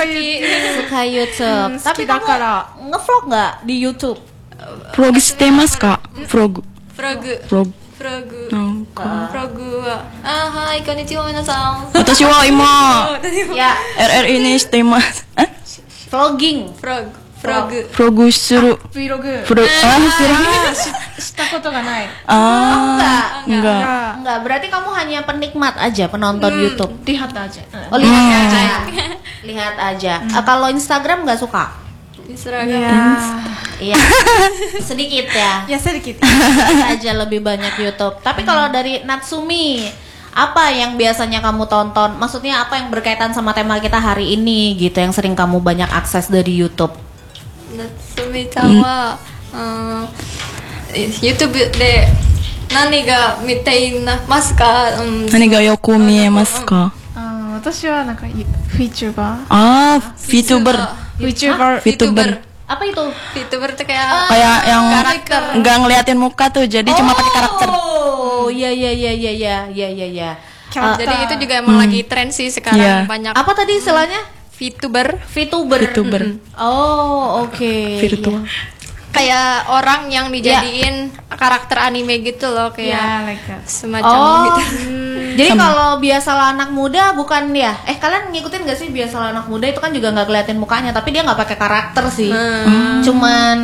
Suka YouTube. Tapi kamu nge-vlog nggak di YouTube? Vlogしてますか？Vlog. フログははいこんにちは皆さん私は今 Ya, RRI にしています。 vlogging. フログプログする。 Vlog プロしたことがない。 enggak. Enggak, berarti kamu hanya penikmat aja, penonton YouTube. Lihat aja. Oh, lihat aja. Lihat aja. Kalau Instagram nggak suka? Instagram Iya. Sedikit ya. Ya sedikit. Sedikit aja, lebih banyak YouTube. Tapi kalau dari Natsumi, apa yang biasanya kamu tonton? Maksudnya apa yang berkaitan sama tema kita hari ini gitu, yang sering kamu banyak akses dari YouTube? 夏美ちゃんは、YouTube で何が見ていますか、 何がよく見えますか？ 私はなんかVTuber VTuber Apa itu? VTuber tuh kayak yang nggak ngeliatin muka tuh, jadi cuma pakai karakter. Oh, iya. jadi itu juga emang lagi tren sih sekarang. Banyak Apa tadi istilahnya? VTuber. Oh, oke. Virtual. Kayak orang yang dijadiin karakter anime gitu loh, kayak like that. semacam gitu. Jadi kalau biasalah anak muda bukan ya? Kalian ngikutin gak sih biasalah anak muda itu kan juga nggak kelihatan mukanya, tapi dia nggak pakai karakter sih. Cuman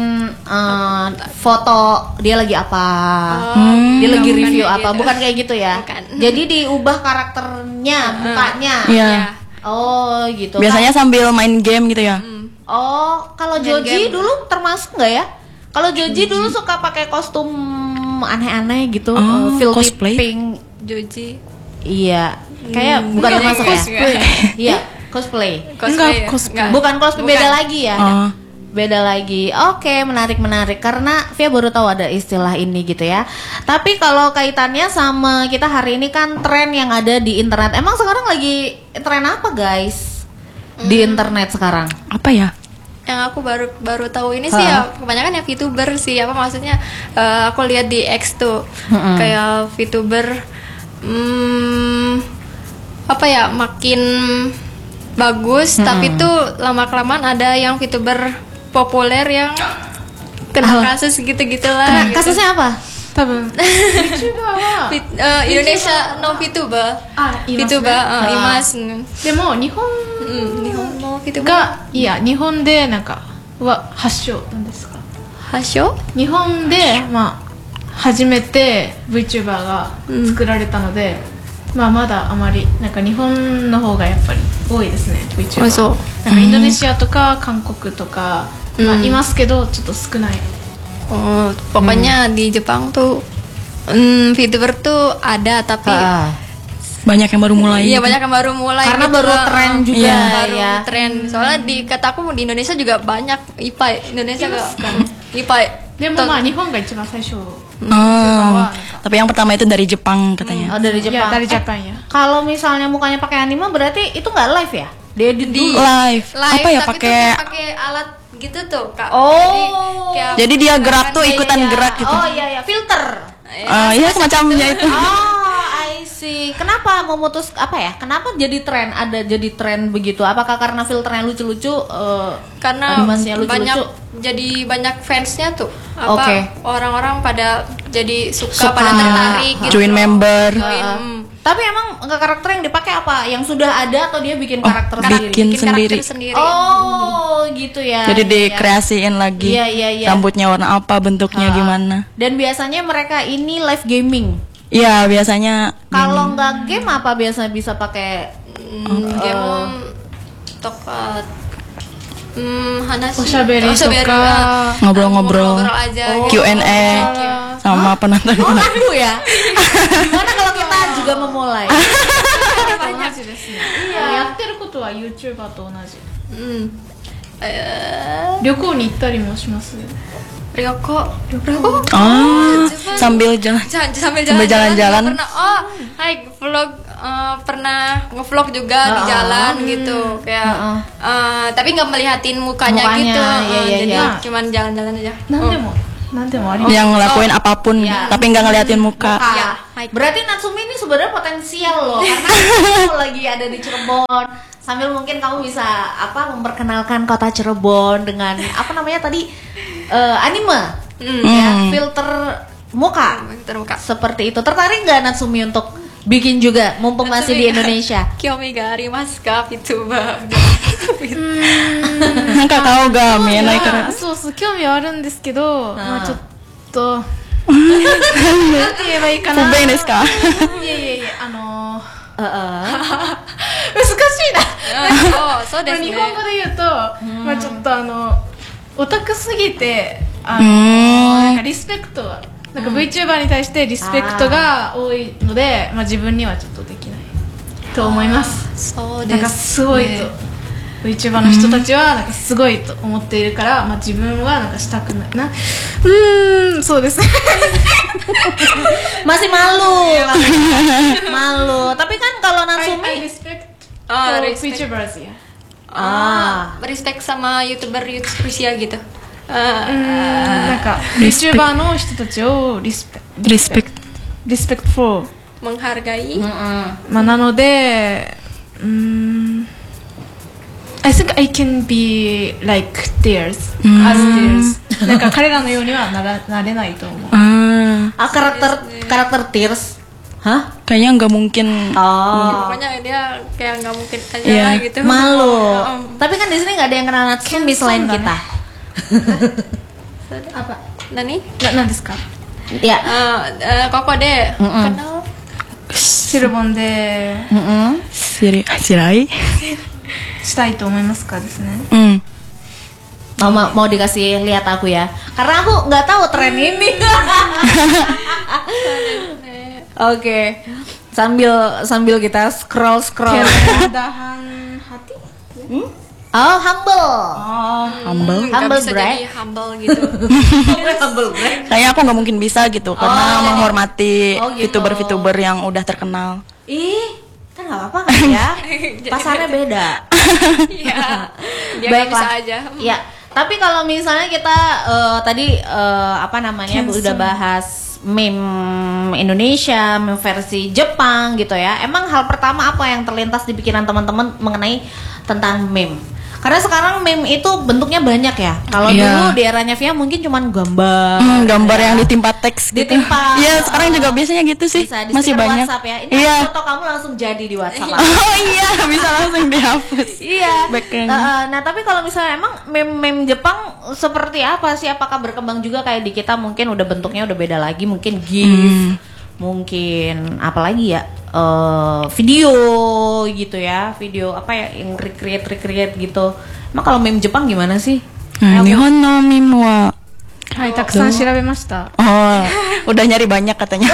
foto dia lagi apa, dia lagi review apa, gitu. Bukan kayak gitu ya? Bukan. Jadi diubah karakternya, mukanya. Iya. Oh gitu. Biasanya sambil main game gitu ya. Oh, kalau Joji dulu termasuk nggak ya? Kalau Joji dulu suka pakai kostum aneh-aneh gitu, filthy cosplay? pink. Joji. Iya, kayak bukan termasuk ya? Iya, cosplay. Cosplay. Bukan cosplay, beda lagi ya? Oh. Beda lagi. Oke, menarik. Karena Via baru tahu ada istilah ini gitu ya. Tapi kalau kaitannya sama kita hari ini kan tren yang ada di internet. Emang sekarang lagi tren apa guys? Di internet sekarang? Apa ya? Yang aku baru tahu ini sih ya kebanyakan ya VTuber sih, apa maksudnya aku lihat di X tuh kayak VTuber apa ya makin bagus tapi tuh lama kelamaan ada yang VTuber populer yang kena kasus gitu-gitulah. Gitu. Kasusnya apa? 多分 VTuber は Indonesia no VTuber. VTuber imas. でも日本日本の VTuber がいや日本でなんかは発祥なんですか？ 発祥？ 日本でまあ初めて VTuber が作られたので、まあまだあまりなんか日本の方がやっぱり多いですね VTuber。 そう。 なんかインドネシアとか韓国とか、まあいますけどちょっと少ない。 pokoknya di Jepang tuh VTuber tuh ada tapi banyak yang baru mulai. Iya, banyak yang baru mulai. Karena gitu baru tren juga baru ya. Tren. Soalnya di kataku di Indonesia juga banyak IPA. Indonesia kan IPA. でもまあ日本が一番最初。 Tapi yang pertama itu dari Jepang katanya. Oh, dari Jepang. Ya, dari Jepang ya. Kalau misalnya mukanya pakai anime berarti itu nggak live ya? Dia di Live. Apa ya tapi pakai? tuh pakai alat gitu tuh, Kak. Oh. Jadi dia gerak tuh ikutan gerak gitu. Oh iya, filter. Iya semacamnya itu. Oh, I see. Kenapa memutus apa ya? Kenapa jadi tren? Ada jadi tren begitu? Apakah karena filternya lucu-lucu? Karena Animasinya lucu-lucu? banyak fansnya tuh. Apa Oke. orang-orang pada jadi suka pada tertarik gitu. Join member. Tapi emang nggak karakter yang dipakai apa? Yang sudah ada atau dia bikin karakter sendiri? bikin karakter sendiri. sendiri. Oh, gitu ya. Jadi Iya. dikreasiin lagi. Iya. Rambutnya warna apa, bentuknya gimana. Dan biasanya mereka ini live gaming. Iya, biasanya Kalau nggak game apa biasanya bisa pakai? Game tokat Hanashi. おしゃべりとか ngobrol-ngobrol, aja. Q&A sama penonton. Oh, aduh ya. Gimana kalau kita juga memulai? 同じですね。やってることは YouTuber と同じ。旅行に行ったりもします。 Ryoko. Sambil jalan. Sambil jalan-jalan. Pernah. Oh, hai vlog pernah ngevlog juga di jalan gitu. Kayak tapi nggak melihatin mukanya gitu. Iya. Jadi cuman jalan-jalan aja. 何でもなんでもあります。 yang ngelakuin apapun Iya. tapi nggak ngeliatin muka. Ya, Berarti Natsumi ini sebenarnya potensial loh, karena kamu lagi ada di Cirebon. Sambil mungkin kamu bisa memperkenalkan kota Cirebon dengan apa namanya tadi anime, ya, filter muka. terbuka. Seperti itu. Tertarik nggak Natsumi untuk bikin juga, mumpung masih di Indonesia? Kyomi ga arimasu ka VTuber? Nggak tahu ga mienai karena そうそう興味はあるんですけど、まあちょっとなんて言えばいいかな。 不便ですか？ いやいやいや難しいな。 そうですね。 日本語で言うと、まあちょっとオタクすぎてなんかリスペクトがなんか VTuber に対してリスペクトが多いので、まあ自分にはちょっとできないと思います。 そうですね。 なんかすごいと、VTuber の人たちはなんかすごいと思っているから、まあ自分はなんかしたくないな。そうです。 Masih malu, malu. Tapi kan kalau I Natsumi, respect Ah, for respect. VTubers ya. Respect sama YouTuber Rusia gitu. なんか VTuber の人たちをリスペクト for Menghargai. まあなのでI think I can be like theirs as theirs なんか彼らのようにはなれないと思う。 karakter Tears, hah? Kayaknya nggak mungkin. Oh, Pokoknya dia kayak nggak mungkin aja Iya. lah gitu. malu. Tapi kan di sini nggak ada yang kenal Natsumi selain kita. Apa? Nani? なんですか？ Ya. Koko deh. Kenal? シルボンで Sirai. したいと思いますかですね。 Mau dikasih lihat aku ya, karena aku nggak tahu tren ini. Oke, sambil kita scroll. Kerendahan hati. Oh, humble. Humble. Nggak Humble bisa brag. jadi humble gitu. Humble brag. Kayaknya aku nggak mungkin bisa gitu karena menghormati Oh, gitu. VTuber yang udah terkenal. Ih, kan nggak apa-apa kan ya. Pasarnya beda. Iya. Dia nggak bisa aja. Ya, tapi kalau misalnya kita tadi udah bahas meme Indonesia, meme versi Jepang gitu ya. Emang hal pertama apa yang terlintas di pikiran teman-teman mengenai tentang meme? Karena sekarang meme itu bentuknya banyak ya. Kalau Iya. dulu di eranya Via mungkin cuman gambar. Gambar yang ditimpa teks gitu. Ditimpa. Iya, sekarang juga biasanya gitu sih. Bisa di Masih stiker banyak. WhatsApp ya. Ini Iya. foto kamu langsung jadi di WhatsApp. Oh iya, bisa langsung dihapus. Iya. Background. Nah, tapi kalau misalnya emang meme Jepang seperti apa sih? Apakah berkembang juga kayak di kita? Mungkin udah bentuknya udah beda lagi. Mungkin GIF, mungkin apalagi ya? Video gitu ya. Video apa ya? Yang recreate gitu. Emang kalau meme Jepang gimana sih? Nihon no meme wa. はい、たくさん調べました。 Oh, udah nyari banyak katanya.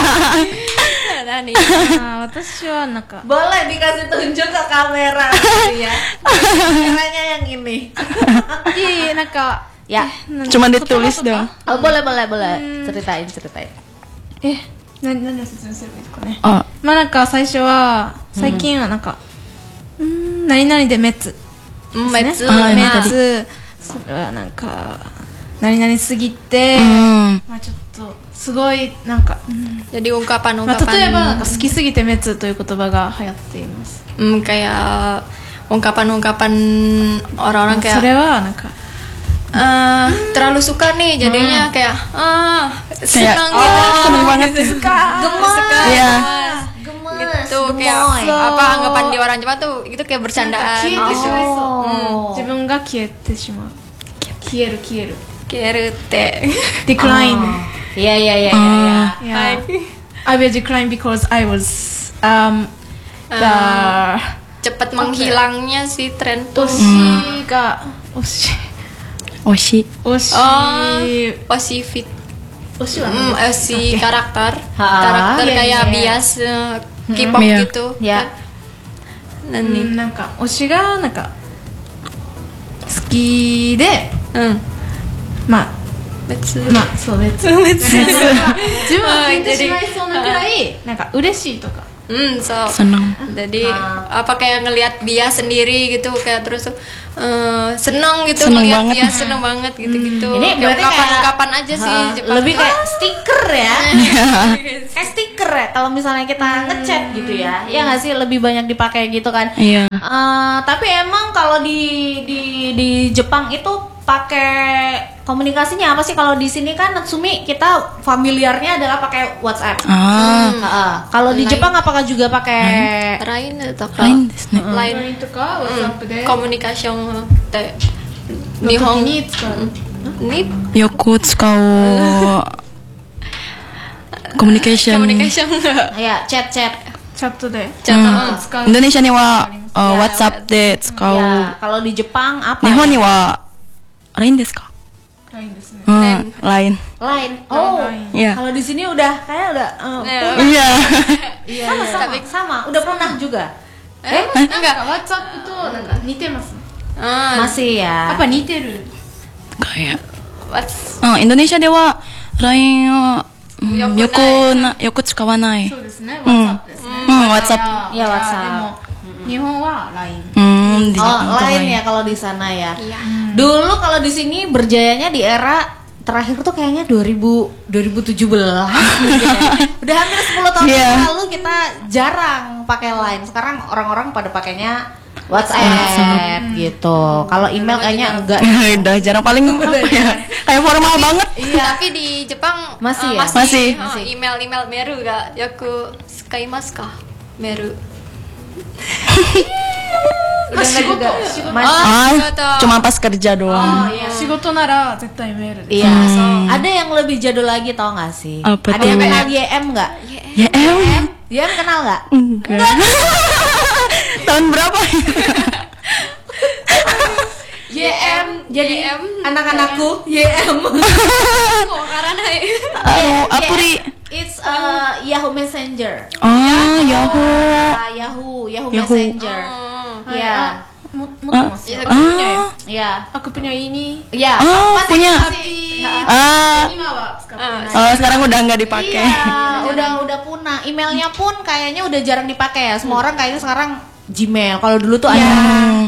Nani? 私はなんか Boleh dikasih tunjuk ke kamera gitu ya. Kameranya yang ini. いえいえなんか Ya. Cuma ditulis dong. Oh, boleh. Ceritain. 何を説明すればいいですかね。 Oh, まあなんか最初は最近はなんか何々で滅ですね。 Metsu. 滅それはなんか何々すぎて、まあちょっとすごいなんか、 Jadi まあ ungkapan-ungkapan 例えばなんか好きすぎて滅という言葉が流行っています。 kayak ungkapan-ungkapan orang-orang それ kayak はなんか terlalu suka nih jadinya kayak senang oh, gitu. seneng banget. Gemes. Iya. Gemes. Gitu kayak gemoy. apa anggapan di orang Jepang tuh itu kayak bercandaan 消えてしまいそう。 Oh. 自分が消えてしまう。消える。 kerete. Decline. Iya. Yeah. I will decline because I was the Cepat menghilangnya si tren tuh. 推しが推し Oshi. 推し Pasifik. 推しは Si karakter Ha. kayak Iya. bias K-pop Iya. gitu. Ya. Nani? なんか推しがなんか好きでまあ Metsu. まあそう別自分は消えてしまいそうなくらいなんか嬉しいとか Senang. Jadi apa kayak ngelihat dia sendiri gitu kayak terus seneng gitu Seneng ngelihat banget. dia seneng banget gitu-gitu. Ini berarti kayak kapan aja sih Jepang lebih tuh. kayak stiker ya. Kayak stiker ya kalau misalnya kita ngechat gitu ya. Ya nggak sih lebih banyak dipakai gitu kan. Iya. Tapi emang kalau di Jepang itu pakai komunikasinya apa sih? Kalau di sini kan Natsumi kita familiarnya adalah pakai WhatsApp. Kalau di Jepang apakah juga pakai Line atau Lain desu ne. Line とか WhatsApp で communication っての時日本に使うによく使うコミュニケーション。 communication ya chat? チャットで chat 使う Indonesia ni wa WhatsApp で使う。 Ya, kalau di Jepang apa? 日本には LINE ですか？ LINE ですね LINE. Lain. Oh, Line. Iya. kalau di sini udah kayak udah Iya. sama. Udah pernah juga. enggak ワッツアップとなんか似てますね Masih や ya. っぱ似てる Kayak what's Indonesia では LINE をよく使わない。 そうですね WhatsApp ですね WhatsApp. いや WhatsApp でも日本は LINE Di Oh, Jepang lain tuh ya kalau di sana ya. Iya. Dulu kalau di sini berjayanya di era terakhir tuh kayaknya 2017 gitu ya. Udah hampir 10 tahun Iya. yang lalu kita jarang pakai Line. Sekarang orang-orang pada pakainya WhatsApp gitu. Kalau email kayaknya enggak. Udah jarang paling apa ya? Kayak formal banget. Tapi di Jepang Masih ya? Masih. email meru ga yaku skaimasu ka? Meru. Udah enggak juga. Cuma pas kerja doang. 仕事なら絶対メールで Iya. Ada yang lebih jadul lagi tau gak sih? Apa Ada yang tuh? kenal YM nggak? YM? YM kenal nggak? Enggak. Tahun berapa? YM jadi YM. anak-anakku YM. Apuri. It's Yahoo Messenger. Yahoo. Yahoo Messenger. Ya, 持ってますよ ya, aku punya ini ya. Masih- punya. masih- 今は使ってない Sekarang udah nggak dipakai. Iya, udah punah. Emailnya pun kayaknya udah jarang dipakai ya. Semua orang kayaknya sekarang Gmail. Kalau dulu tuh ada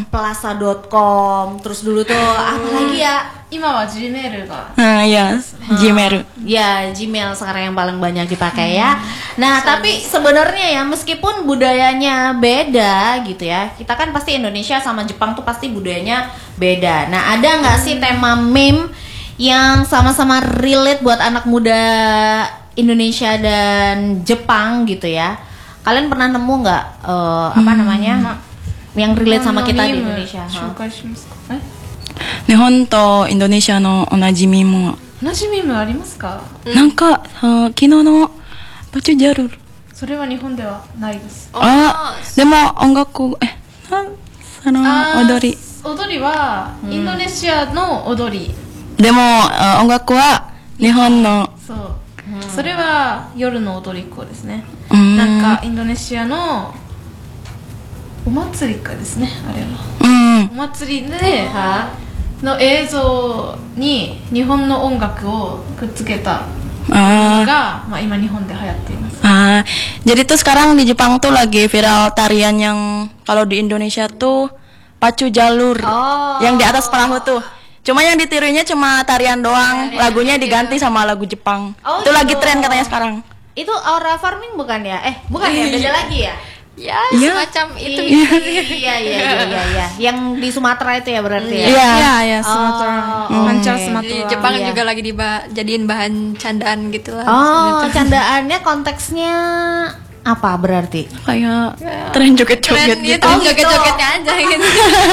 plaza.com, terus dulu tuh apa lagi ya? 今は Gmail が Iya, Gmail. Ya, Gmail sekarang yang paling banyak dipakai ya. Nah, tapi sebenarnya ya meskipun budayanya beda gitu ya. Kita kan pasti Indonesia sama Jepang tuh pasti budayanya beda. Nah, ada nggak sih tema meme yang sama-sama relate buat anak muda Indonesia dan Jepang gitu ya? Kalian pernah nemu nggak apa namanya? Yang relate sama kita di Indonesia? 紹介しますか日本とインドネシアの同じミームは同じミームありますかなんか昨日のパチュジャルそれは日本ではないですでも音楽その踊り踊りはインドネシアの踊りでも音楽は日本のそうそれは夜の踊り子ですねうんなんかインドネシアのお祭りかですねあれはうんお祭りでの映像に日本の音楽をくっつけたのがまあ、今日本で流行っています Jadi tuh sekarang di Jepang tuh lagi viral tarian yang kalau di Indonesia tuh pacu jalur yang di atas perahu tuh. Cuma yang ditirunya cuma tarian doang, lagunya diganti sama lagu Jepang. Itu lagi tren katanya sekarang. Itu aura farming bukan ya? Bukan ya, beda lagi ya? Ya, Iya. semacam itu. Iya. Yang di Sumatera itu ya berarti ya? Iya. ya Sumatera Pancar Sumatera Di Jepang Iya. juga lagi jadiin bahan candaan gitu lah. Oh, candaannya konteksnya apa berarti? Kayak tren joget-joget Keren gitu. gitu, joget-jogetnya aja gitu.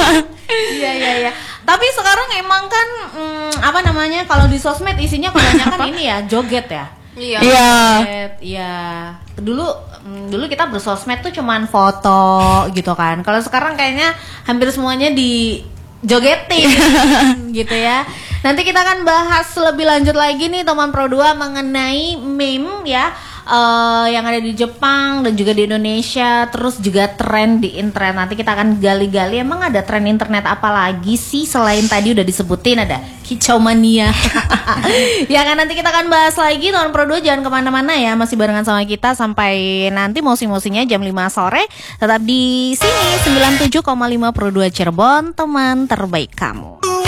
Iya. Tapi sekarang emang kan apa namanya? Kalau di sosmed isinya kebanyakan ini ya, joget ya. Iya. Iya. Joget, iya. Dulu kita bersosmed tuh cuman foto gitu kan. Kalau sekarang kayaknya hampir semuanya dijogetin gitu ya. Nanti kita akan bahas lebih lanjut lagi nih teman Pro 2 mengenai meme ya. yang ada di Jepang dan juga di Indonesia, terus juga tren di internet. Nanti kita akan gali-gali emang ada tren internet apa lagi sih selain tadi udah disebutin ada Kicau Mania. Ya kan, nanti kita akan bahas lagi. Tahun Pro 2 jangan kemana-mana ya, masih barengan sama kita sampai nanti mosi-mosinya jam 5 sore. Tetap di sini 97,5 Pro 2 Cirebon, teman terbaik kamu.